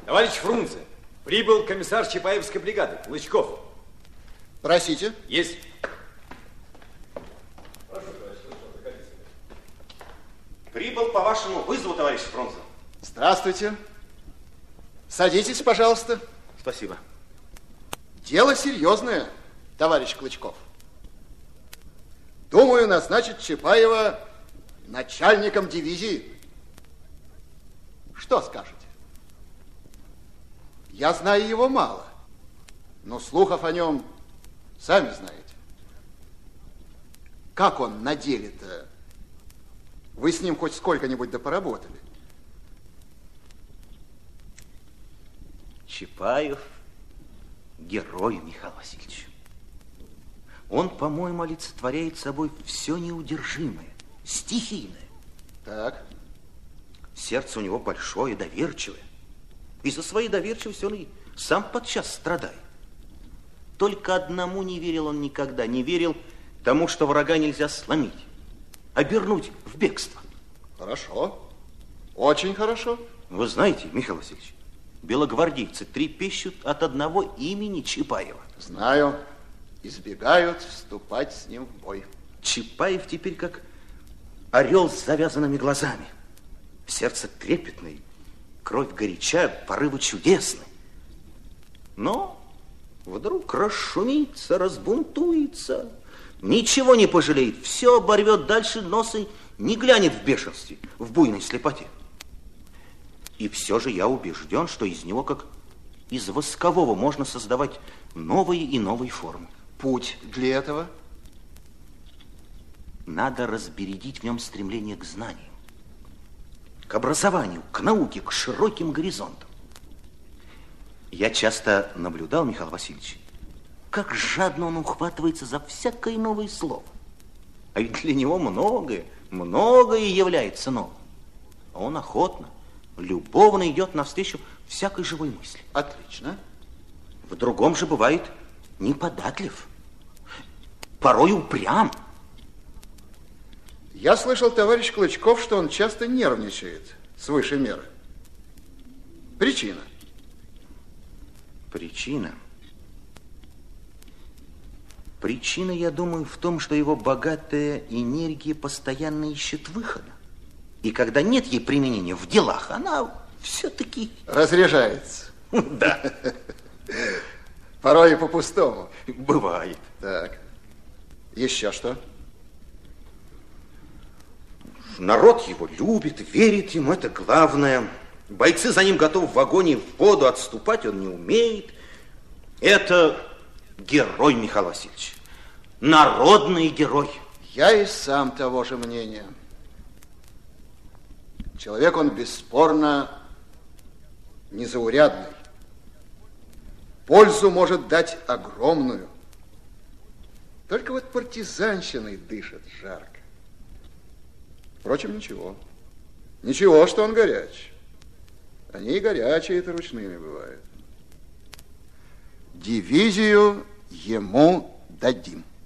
Товарищ Фрунзе, прибыл комиссар Чапаевской бригады, Клычков. Просите. Есть. Прибыл по вашему вызову, товарищ Фрунзе. Здравствуйте. Садитесь, пожалуйста. Спасибо. Дело серьезное, товарищ Клычков. Думаю назначить Чапаева начальником дивизии. Что скажете? Я знаю его мало, но слухов о нем сами знаете. Как он на деле-то? Вы с ним хоть сколько-нибудь да поработали? Чапаев герой, Михаил Васильевич. Он, по-моему, олицетворяет собой все неудержимое, стихийное. Так. Сердце у него большое, доверчивое. Из-за своей доверчивости он и сам подчас страдает. Только одному не верил он никогда. Не верил тому, что врага нельзя сломить, обернуть в бегство. Хорошо. Очень хорошо. Вы знаете, Михаил Васильевич, белогвардейцы трепещут от одного имени Чапаева. Знаю. Избегают вступать с ним в бой. Чапаев теперь как орел с завязанными глазами. Сердце трепетное, кровь горяча, порывы чудесны. Но вдруг расшумится, разбунтуется, ничего не пожалеет, все оборвет дальше носа, не глянет в бешенстве, в буйной слепоте. И все же я убежден, что из него, как из воскового, можно создавать новые и новые формы. Путь для этого? Надо разбередить в нем стремление к знаниям, к образованию, к науке, к широким горизонтам. Я часто наблюдал, Михаил Васильевич, как жадно он ухватывается за всякое новое слово. А ведь для него многое является новым. А он охотно, любовно идет навстречу всякой живой мысли. Отлично. В другом же бывает неподатлив, порой упрям. Я слышал, товарищ Клычков, что он часто нервничает свыше меры. Причина? Причина? Причина, я думаю, в том, что его богатая энергия постоянно ищет выхода. И когда нет ей применения в делах, она все-таки... Разряжается. Да. Порой и по-пустому. Бывает. Так. Еще что? Народ его любит, верит ему, это главное. Бойцы за ним готовы в огонь и в воду, отступать он не умеет. Это герой, Михаил Васильевич. Народный герой. Я и сам того же мнения. Человек он бесспорно незаурядный. Пользу может дать огромную. Только вот партизанщиной дышит жарко. Впрочем, ничего. Ничего, что он горяч. Они и горячие-то ручными бывают. Дивизию ему дадим.